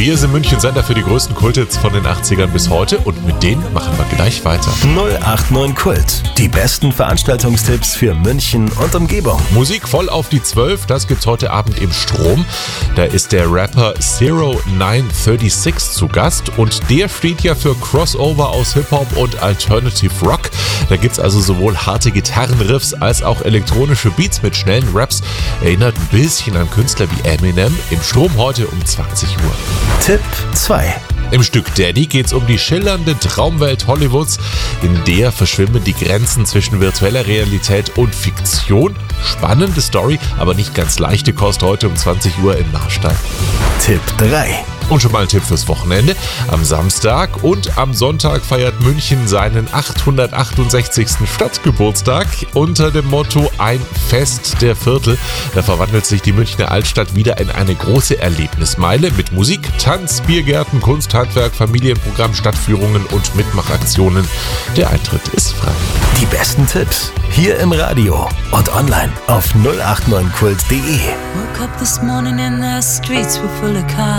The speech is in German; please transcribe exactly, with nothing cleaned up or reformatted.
Wir sind München Sender für die größten Kulthits von den achtzigern bis heute und mit denen machen wir gleich weiter. null acht neun Kult. Die besten Veranstaltungstipps für München und Umgebung. Musik voll auf die zwölf, das gibt's heute Abend im Strom. Da ist der Rapper zero nine sechsunddreißig zu Gast und der steht ja für Crossover aus Hip-Hop und Alternative Rock. Da gibt's also sowohl harte Gitarrenriffs als auch elektronische Beats mit schnellen Raps. Erinnert ein bisschen an Künstler wie Eminem. Im Strom heute um zwanzig Uhr. Tipp zwei. Im Stück Daddy geht's um die schillernde Traumwelt Hollywoods. In der verschwimmen die Grenzen zwischen virtueller Realität und Fiktion. Spannende Story, aber nicht ganz leichte Kost heute um zwanzig Uhr in Marstein. Tipp drei. Und schon mal ein Tipp fürs Wochenende. Am Samstag und am Sonntag feiert München seinen achthundertachtundsechzigsten Stadtgeburtstag unter dem Motto Ein Fest der Viertel. Da verwandelt sich die Münchner Altstadt wieder in eine große Erlebnismeile mit Musik, Tanz, Biergärten, Kunst, Handwerk, Familienprogramm, Stadtführungen und Mitmachaktionen. Der Eintritt ist frei. Die besten Tipps hier im Radio und online auf null acht neun kult punkt de. Woke up this morning and the streets were full of cars.